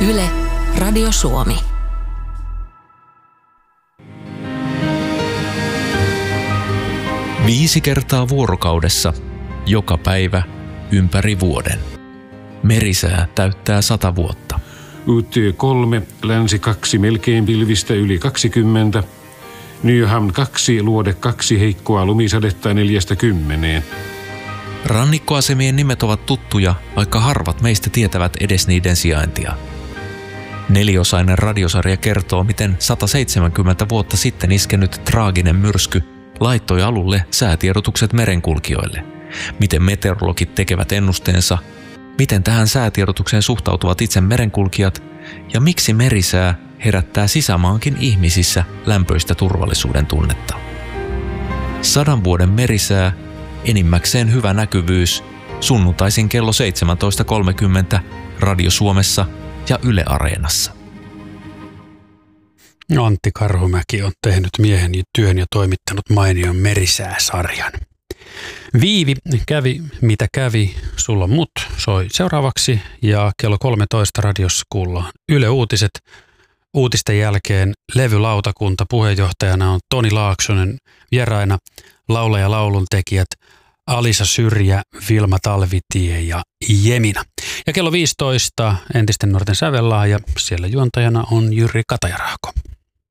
Yle, Radio Suomi. Viisi kertaa vuorokaudessa, joka päivä, ympäri vuoden. Merisää täyttää 100 vuotta. Utö 3, Länsi 2, melkein pilvistä yli 20. Nyhamn 2, Luode 2, heikkoa lumisadetta 4-10. Rannikkoasemien nimet ovat tuttuja, vaikka harvat meistä tietävät edes niiden sijaintia. 4-osainen radiosarja kertoo, miten 170 vuotta sitten iskenyt traaginen myrsky laittoi alulle säätiedotukset merenkulkijoille. Miten meteorologit tekevät ennusteensa, miten tähän säätiedotukseen suhtautuvat itse merenkulkijat ja miksi merisää herättää sisämaankin ihmisissä lämpöistä turvallisuuden tunnetta. 100 vuoden merisää, enimmäkseen hyvä näkyvyys, sunnuntaisin kello 17.30 Radio Suomessa ja Yle Areenassa. Antti Karhumäki on tehnyt mieheni työn ja toimittanut mainion Merisää-sarjan. Viivi kävi, mitä kävi, sulla on mut, soi seuraavaksi ja kello 13 radiossa kuullaan Yle Uutiset. Uutisten jälkeen levylautakunta puheenjohtajana on Toni Laaksonen, vieraina laulaja lauluntekijät Alisa Syrjä, Vilma Talvitie ja Jemina. Ja kello 15 entisten nuorten sävellaaja, siellä juontajana on Jyri Katajarahko.